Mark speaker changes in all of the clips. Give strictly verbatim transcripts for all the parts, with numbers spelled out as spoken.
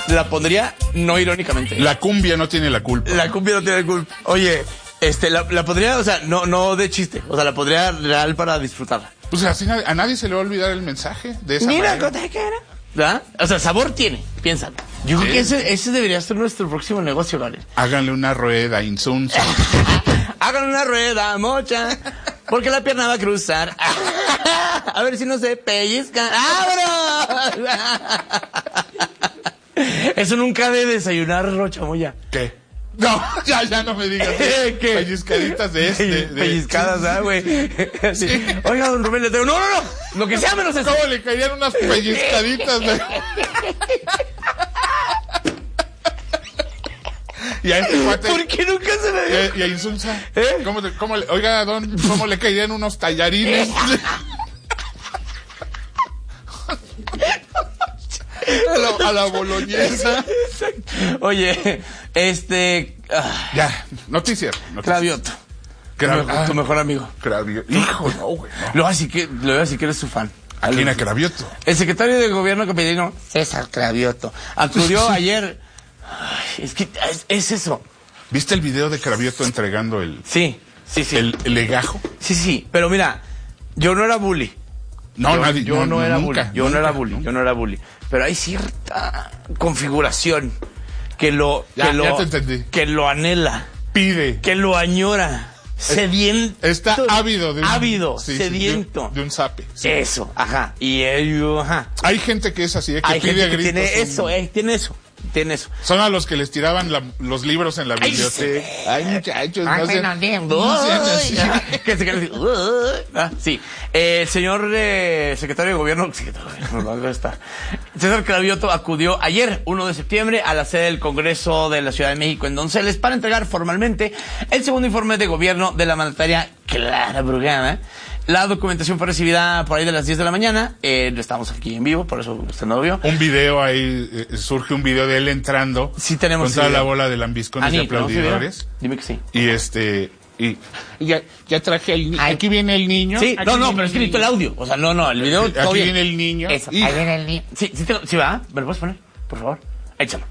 Speaker 1: la pondría no irónicamente.
Speaker 2: La cumbia no tiene la culpa.
Speaker 1: La cumbia no tiene la culpa. Oye, este, la, la pondría, o sea, no, no de chiste, o sea, la pondría real para disfrutarla.
Speaker 2: Pues así a nadie se le va a olvidar el mensaje de esa
Speaker 1: Mira,
Speaker 2: manera.
Speaker 1: ¿qué era? ¿Verdad? O sea, sabor tiene, piénsalo. Yo sí. creo que ese, ese debería ser nuestro próximo negocio, Gabriel.
Speaker 2: Háganle una rueda, insunza.
Speaker 1: Háganle una rueda, mocha, porque la pierna va a cruzar. A ver si no se pellizca. ¡Abro! Eso nunca de desayunar, Rochamoya.
Speaker 2: ¿Qué? No, ya, ya no me digas.
Speaker 1: ¿Qué?
Speaker 2: Pellizcaditas de este. De...
Speaker 1: Pellizcadas, ¿ah, güey? Sí. Sí. Oiga, don Rubén, le tengo... No, no, no. Lo que sea menos eso.
Speaker 2: ¿Cómo le caerían unas pellizcaditas de... Y a este cuate...
Speaker 1: ¿Por qué nunca se me dio?
Speaker 2: Y a, y a Insulza. ¿Eh? ¿Cómo, te, cómo le, oiga, don, ¿cómo le caerían unos tallarines? A la, a la boloñesa.
Speaker 1: Oye, este... Uh,
Speaker 2: ya, noticias.
Speaker 1: Cravioto. Crav... Tu, tu mejor amigo.
Speaker 2: Cravioto. Hijo, no, güey. No.
Speaker 1: Lo voy a decir que, lo voy a decir que eres su fan.
Speaker 2: ¿A quién? A Cravioto.
Speaker 1: El secretario de gobierno capitalino, César Cravioto, acudió ayer... Ay, es que es, es eso.
Speaker 2: ¿Viste el video de Cravioto entregando el...
Speaker 1: Sí, sí, sí.
Speaker 2: El, el legajo?
Speaker 1: Sí, sí, pero mira, yo no era bully.
Speaker 2: No,
Speaker 1: yo,
Speaker 2: nadie.
Speaker 1: Yo no, no era
Speaker 2: nunca,
Speaker 1: bully. Yo
Speaker 2: nunca,
Speaker 1: no era bully.
Speaker 2: nunca.
Speaker 1: Yo no era bully. Pero hay cierta configuración que lo,
Speaker 2: ya,
Speaker 1: que lo,
Speaker 2: ya te entendí.
Speaker 1: que lo anhela.
Speaker 2: Pide.
Speaker 1: Que lo añora. Sediento.
Speaker 2: Está ávido de un...
Speaker 1: Ávido,
Speaker 2: sí,
Speaker 1: sediento.
Speaker 2: Sí, de, de un zape. Sí.
Speaker 1: Eso, ajá. Y ello, ajá.
Speaker 2: Hay gente que es así, eh, que
Speaker 1: hay
Speaker 2: pide
Speaker 1: gente
Speaker 2: a gritos.
Speaker 1: Que tiene
Speaker 2: un...
Speaker 1: eso, eh, tiene eso. Tiene eso.
Speaker 2: Son a los que les tiraban la, los libros en la biblioteca. Ay, muchachos,
Speaker 1: Ay,
Speaker 2: no sean,
Speaker 1: no
Speaker 2: no sean así.
Speaker 1: Que se quedan así. Ah, sí. Eh, el señor eh, secretario de gobierno, secretario de gobierno, ¿dónde está? César Cravioto acudió ayer, uno de septiembre, a la sede del Congreso de la Ciudad de México en Donceles para entregar formalmente el segundo informe de gobierno de la mandataria Clara Brugada. La documentación fue recibida por ahí de las diez de la mañana. Eh, estamos aquí en vivo, por eso usted no lo vio.
Speaker 2: Un video ahí, eh, surge un video de él entrando.
Speaker 1: Sí, tenemos.
Speaker 2: Con toda la bola de lambiscones
Speaker 1: Ani,
Speaker 2: y aplaudidores.
Speaker 1: ¿no? Dime que sí.
Speaker 2: Y este. Y, y ya, ya traje el niño. Aquí viene el niño.
Speaker 1: Sí,
Speaker 2: aquí
Speaker 1: no, no, pero es que necesito el audio. O sea, no, no, el video.
Speaker 2: Aquí
Speaker 1: todo bien.
Speaker 2: viene el niño.
Speaker 1: Eso,
Speaker 2: y...
Speaker 1: ahí viene el niño. Sí, sí, te, sí va. ¿Me lo puedes poner? Por favor. Échalo.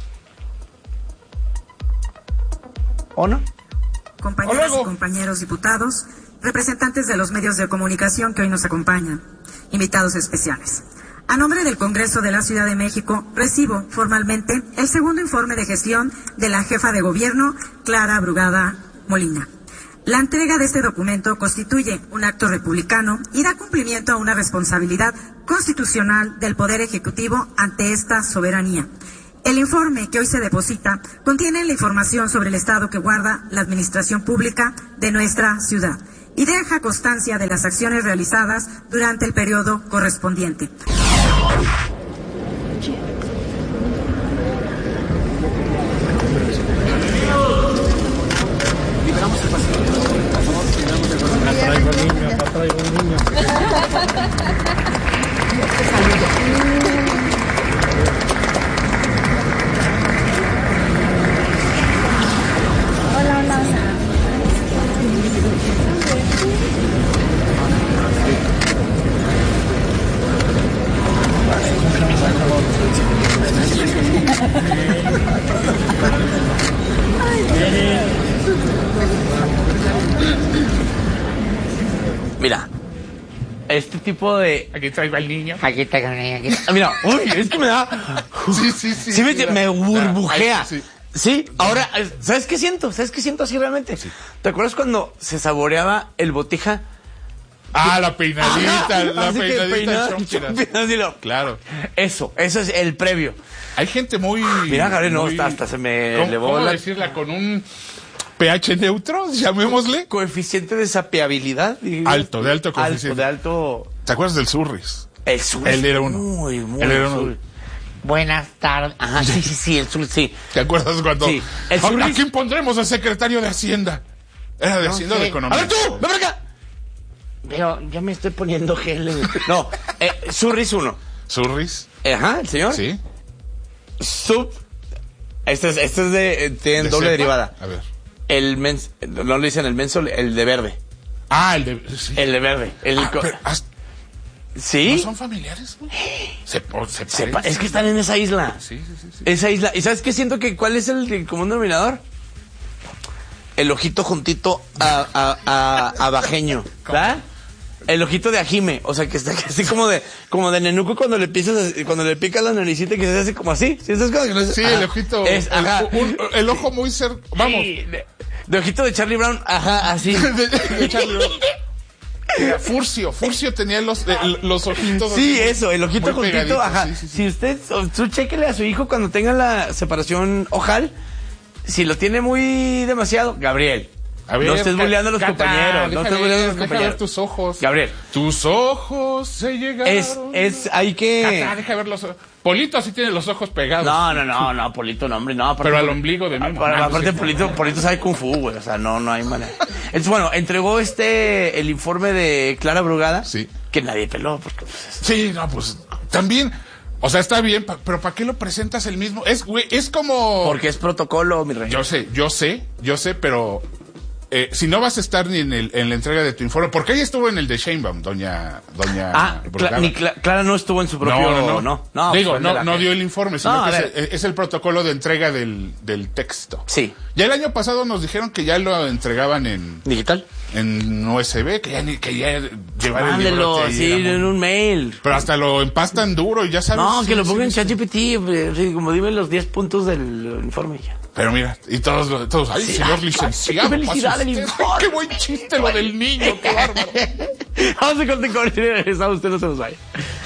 Speaker 1: ¿O no?
Speaker 3: Compañeras y compañeros diputados, representantes de los medios de comunicación que hoy nos acompañan, invitados especiales. A nombre del Congreso de la Ciudad de México, recibo formalmente el segundo informe de gestión de la jefa de gobierno, Clara Brugada Molina. La entrega de este documento constituye un acto republicano y da cumplimiento a una responsabilidad constitucional del Poder Ejecutivo ante esta soberanía. El informe que hoy se deposita contiene la información sobre el estado que guarda la administración pública de nuestra ciudad y deja constancia de las acciones realizadas durante el periodo correspondiente.
Speaker 4: Liberamos el pasillo. Por favor, liberamos el pasillo. Acá traigo un niño, acá traigo un niño.
Speaker 5: Hola, hola.
Speaker 1: Mira, este tipo de...
Speaker 2: Aquí traigo al niño.
Speaker 1: Aquí traigo al niño. Aquí... Mira, uy, es que me da...
Speaker 2: Sí, sí, sí.
Speaker 1: Sí, me,
Speaker 2: mira.
Speaker 1: me burbujea.
Speaker 2: Ay, sí.
Speaker 1: Sí, ahora, ¿sabes qué siento? ¿Sabes qué siento así realmente?
Speaker 2: Sí.
Speaker 1: ¿Te acuerdas cuando se saboreaba el botija?
Speaker 2: Ah, la peinadita,
Speaker 1: Ajá,
Speaker 2: la
Speaker 1: así que
Speaker 2: peinadita
Speaker 1: peinada,
Speaker 2: chompiras.
Speaker 1: chompiras, así lo-
Speaker 2: Claro.
Speaker 1: Eso, eso es el previo.
Speaker 2: Hay gente muy...
Speaker 1: Mira, Gabriel, no,
Speaker 2: muy-
Speaker 1: hasta, hasta se me
Speaker 2: ¿Cómo,
Speaker 1: elevó
Speaker 2: cómo
Speaker 1: la...
Speaker 2: decirla? Con un pH neutro, llamémosle.
Speaker 1: Coeficiente de sapeabilidad. dirías.
Speaker 2: Alto, de alto coeficiente.
Speaker 1: Alto, de alto...
Speaker 2: ¿Te acuerdas del Surris?
Speaker 1: El sur.
Speaker 2: Él era uno.
Speaker 1: Muy, muy
Speaker 2: Él era uno.
Speaker 1: sur. Buenas tardes. Ajá, sí, sí, sí, el sur, sí.
Speaker 2: ¿Te acuerdas cuando...
Speaker 1: Sí. El
Speaker 2: ¿A,
Speaker 1: Surris-
Speaker 2: ¿A quién pondremos al secretario de Hacienda? Era de
Speaker 1: No
Speaker 2: Hacienda o
Speaker 1: sé.
Speaker 2: de Economía.
Speaker 1: A ver tú, ven para acá. Pero ya me estoy poniendo gel. en- No, eh, Surris uno.
Speaker 2: ¿Surris?
Speaker 1: Ajá, el señor.
Speaker 2: Sí.
Speaker 1: Sub. Este es, este es de. eh, Tiene
Speaker 2: ¿De
Speaker 1: doble
Speaker 2: cepa?
Speaker 1: derivada.
Speaker 2: A ver.
Speaker 1: El mens. No le dicen el menso, el de verde.
Speaker 2: Ah, el de... Sí.
Speaker 1: El de verde. El
Speaker 2: Ah,
Speaker 1: co-
Speaker 2: pero hasta-
Speaker 1: ¿Sí?
Speaker 2: ¿No son familiares, güey? Se, o se
Speaker 1: Se pa-
Speaker 2: parecen.
Speaker 1: es que están en esa isla.
Speaker 2: Sí, sí, sí, sí.
Speaker 1: Esa isla. ¿Y sabes qué siento que cuál es el, el común denominador? El ojito juntito a, a, a, a bajeño. ¿Verdad? El ojito de ajime. O sea, que está así como de, como de nenuco cuando le pisas, cuando le picas la naricita que se hace como así. ¿Sí? ¿Esas cosas que no es?
Speaker 2: Sí,
Speaker 1: Ajá.
Speaker 2: el ojito.
Speaker 1: Es,
Speaker 2: el,
Speaker 1: ajá.
Speaker 2: un- el ojo muy cerca. Vamos.
Speaker 1: Sí, de, de ojito de Charlie Brown. Ajá, así.
Speaker 2: de, de Charlie Brown. Era Furcio, Furcio tenía los, eh, los ojitos.
Speaker 1: Sí,
Speaker 2: así,
Speaker 1: eso, el ojito
Speaker 2: muy
Speaker 1: juntito,
Speaker 2: pegaditos,
Speaker 1: ajá.
Speaker 2: sí, sí, sí.
Speaker 1: Si usted, o- tú chéquele a su hijo cuando tenga la separación ojal, si lo tiene muy demasiado, Gabriel.
Speaker 2: A ver,
Speaker 1: no estés
Speaker 2: Ca-
Speaker 1: bulleando a los
Speaker 2: Cata,
Speaker 1: compañeros, no
Speaker 2: deja
Speaker 1: estés
Speaker 2: ver,
Speaker 1: bulleando a los
Speaker 2: deja
Speaker 1: compañeros.
Speaker 2: ver tus ojos.
Speaker 1: Gabriel.
Speaker 2: Tus ojos se llegaron.
Speaker 1: Es, es, hay que...
Speaker 2: Cata, deja ver los ojos. Polito sí tiene los ojos pegados.
Speaker 1: No, no, no, no, Polito, no, hombre, no. aparte-
Speaker 2: Pero al ombligo de Memo.
Speaker 1: Aparte,
Speaker 2: Ah,
Speaker 1: aparte
Speaker 2: sí.
Speaker 1: Polito, Polito sabe Kung Fu, güey, o sea, no, no hay manera. Entonces, bueno, entregó este, el informe de Clara Brugada.
Speaker 2: Sí.
Speaker 1: Que nadie peló, porque... pues,
Speaker 2: Sí, no, pues también. O sea, está bien, pa- pero ¿para qué lo presentas el mismo? Es, güey, es como.
Speaker 1: porque es protocolo, mi rey.
Speaker 2: Yo sé, yo sé, yo sé, pero eh, si no vas a estar ni en, el, en la entrega de tu informe, porque ella estuvo en el de Sheinbaum, doña, doña
Speaker 1: Ah,
Speaker 2: Brugada.
Speaker 1: Cla- ni Cla- Clara no estuvo en su propio...
Speaker 2: No, no, no.
Speaker 1: no.
Speaker 2: Digo,
Speaker 1: fue el de
Speaker 2: no,
Speaker 1: la
Speaker 2: no
Speaker 1: gente.
Speaker 2: dio el informe, sino
Speaker 1: No, a
Speaker 2: que
Speaker 1: ver.
Speaker 2: es, es el protocolo de entrega del, del texto.
Speaker 1: Sí.
Speaker 2: Ya el año pasado nos dijeron que ya lo entregaban en,
Speaker 1: ¿Digital?
Speaker 2: en U S B, que ya, ni- que ya llevar el
Speaker 1: Mándelo,
Speaker 2: librote ahí
Speaker 1: sí,
Speaker 2: era muy-
Speaker 1: en un mail.
Speaker 2: Pero hasta lo empastan duro y ya sabes.
Speaker 1: No,
Speaker 2: sí,
Speaker 1: que lo
Speaker 2: sí,
Speaker 1: pongan en
Speaker 2: sí.
Speaker 1: ChatGPT, hombre, sí, como dime los diez puntos del informe ya.
Speaker 2: Pero mira, y todos, lo- todos, ay,
Speaker 1: Sí,
Speaker 2: señor
Speaker 1: ay,
Speaker 2: licenciado.
Speaker 1: qué felicidad
Speaker 2: pase
Speaker 1: del
Speaker 2: usted.
Speaker 1: informe.
Speaker 2: Qué buen chiste lo del niño, qué bárbaro.
Speaker 1: Vamos a cortar con el usted no se nos vaya.